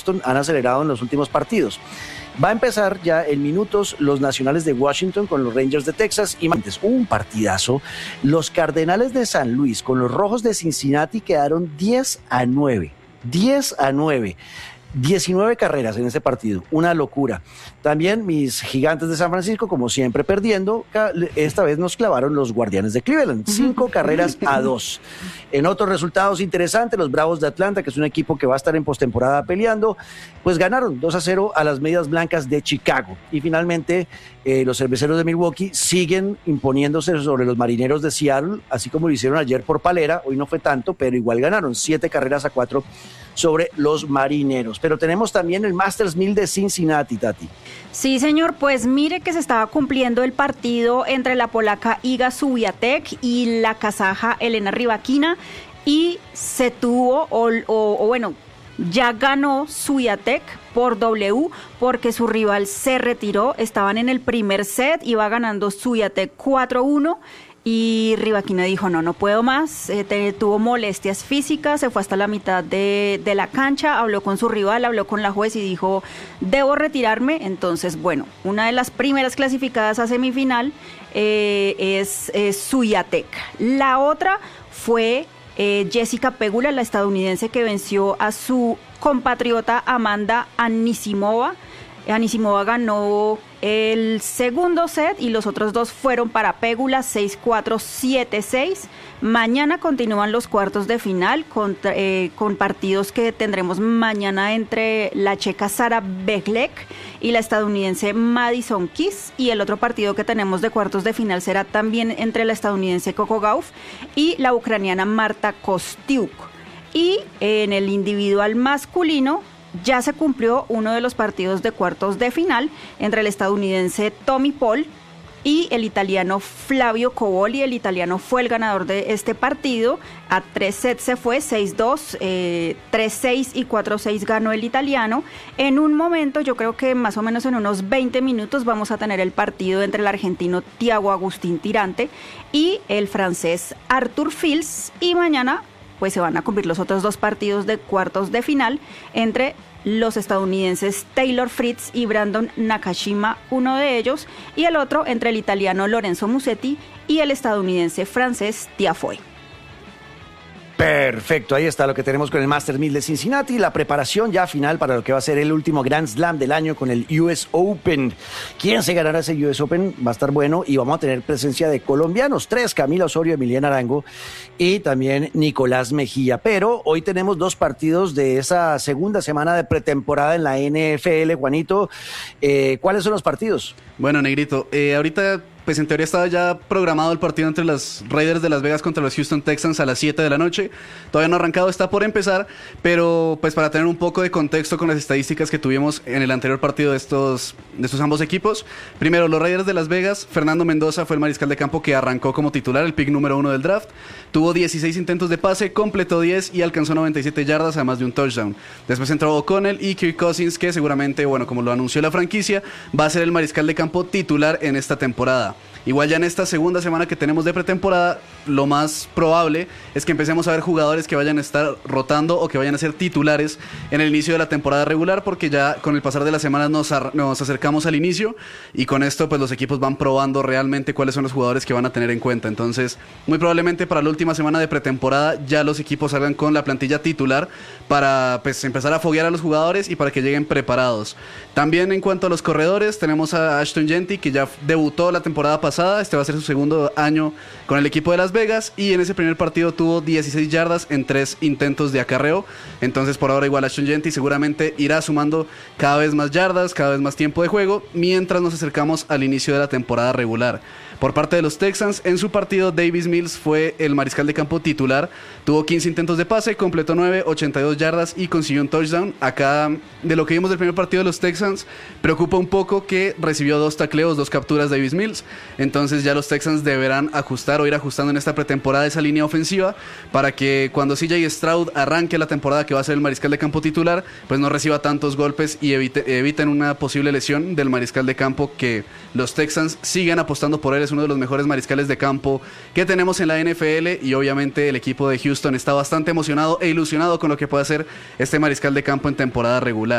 Boston han acelerado en los últimos partidos. Va a empezar ya en minutos los Nacionales de Washington con los Rangers de Texas y antes un partidazo. Los Cardenales de San Luis con los Rojos de Cincinnati quedaron 10-9. 10-9. 19 carreras en ese partido, una locura. También mis Gigantes de San Francisco, como siempre perdiendo, esta vez nos clavaron los Guardianes de Cleveland, 5 carreras a 2. En otros resultados interesantes, los Bravos de Atlanta, que es un equipo que va a estar en postemporada peleando, pues ganaron 2-0 a las Medias Blancas de Chicago. Y finalmente, los Cerveceros de Milwaukee siguen imponiéndose sobre los Marineros de Seattle, así como lo hicieron ayer por palera. Hoy no fue tanto, pero igual ganaron 7 carreras a 4 sobre los Marineros. Pero tenemos también el Masters 1000 de Cincinnati, Tati. Sí, señor, pues mire que se estaba cumpliendo el partido entre la polaca Iga Swiatek y la kazaja Elena Rybakina y se tuvo, bueno, ya ganó Swiatek por W porque su rival se retiró. Estaban en el primer set, iba ganando Swiatek 4-1. Y Rybakina dijo, no puedo más, tuvo molestias físicas, se fue hasta la mitad de la cancha, habló con su rival, habló con la juez y dijo, debo retirarme. Entonces, bueno, una de las primeras clasificadas a semifinal es Swiatek. La otra fue Jessica Pegula, la estadounidense que venció a su compatriota Amanda Anisimova. Anisimova ganó el segundo set y los otros dos fueron para Pegula, 6-4, 7-6. Mañana continúan los cuartos de final con partidos que tendremos mañana entre la checa Sara Beglek y la estadounidense Madison Keys. Y el otro partido que tenemos de cuartos de final será también entre la estadounidense Coco Gauff y la ucraniana Marta Kostiuk. Y en el individual masculino, ya se cumplió uno de los partidos de cuartos de final entre el estadounidense Tommy Paul y el italiano Flavio Cobolli. El italiano fue el ganador de este partido. A 3 sets se fue, 6-2, 3-6 y 4-6 ganó el italiano. En un momento, yo creo que más o menos en unos 20 minutos vamos a tener el partido entre el argentino Thiago Agustín Tirante y el francés Arthur Fils. Y mañana pues se van a cumplir los otros dos partidos de cuartos de final entre los estadounidenses Taylor Fritz y Brandon Nakashima, uno de ellos, y el otro entre el italiano Lorenzo Musetti y el estadounidense francés Tiafoe. Perfecto, ahí está lo que tenemos con el Masters 1000 de Cincinnati, la preparación ya final para lo que va a ser el último Grand Slam del año con el US Open. ¿Quién se ganará ese US Open? Va a estar bueno y vamos a tener presencia de colombianos, 3, Camila Osorio, Emiliana Arango y también Nicolás Mejía. Pero hoy tenemos 2 partidos de esa segunda semana de pretemporada en la NFL, Juanito. ¿Cuáles son los partidos? Bueno, Negrito, ahorita pues en teoría estaba ya programado el partido entre los Raiders de Las Vegas contra los Houston Texans a las 7 de la noche. Todavía no ha arrancado, está por empezar, pero pues para tener un poco de contexto con las estadísticas que tuvimos en el anterior partido de estos ambos equipos. Primero, los Raiders de Las Vegas, Fernando Mendoza fue el mariscal de campo que arrancó como titular, el pick número 1 del draft. Tuvo 16 intentos de pase, completó 10 y alcanzó 97 yardas, además de un touchdown. Después entró O'Connell y Kirk Cousins, que seguramente, bueno, como lo anunció la franquicia, va a ser el mariscal de campo titular en esta temporada. Igual ya en esta segunda semana que tenemos de pretemporada, lo más probable es que empecemos a ver jugadores que vayan a estar rotando o que vayan a ser titulares en el inicio de la temporada regular, porque ya con el pasar de las semanas nos acercamos al inicio y con esto pues los equipos van probando realmente cuáles son los jugadores que van a tener en cuenta. Entonces, muy probablemente para la última semana de pretemporada ya los equipos salgan con la plantilla titular para pues empezar a foguear a los jugadores y para que lleguen preparados. También en cuanto a los corredores, tenemos a Ashton Jeanty, que ya debutó la temporada pasada. Este va a ser su segundo año con el equipo de Las Vegas y en ese primer partido tuvo 16 yardas en 3 intentos de acarreo. Entonces por ahora igual Ashton Jeanty seguramente irá sumando cada vez más yardas, cada vez más tiempo de juego mientras nos acercamos al inicio de la temporada regular. Por parte de los Texans, en su partido Davis Mills fue el mariscal de campo titular, tuvo 15 intentos de pase, completó 9, 82 yardas y consiguió un touchdown. Acá, de lo que vimos del primer partido de los Texans, preocupa un poco que recibió 2 tacleos, 2 capturas Davis Mills. Entonces ya los Texans deberán ajustar o ir ajustando en esta pretemporada esa línea ofensiva para que cuando CJ Stroud arranque la temporada, que va a ser el mariscal de campo titular, pues no reciba tantos golpes y eviten una posible lesión del mariscal de campo, que los Texans siguen apostando por él. Es uno de los mejores mariscales de campo que tenemos en la NFL y obviamente el equipo de Houston está bastante emocionado e ilusionado con lo que puede hacer este mariscal de campo en temporada regular.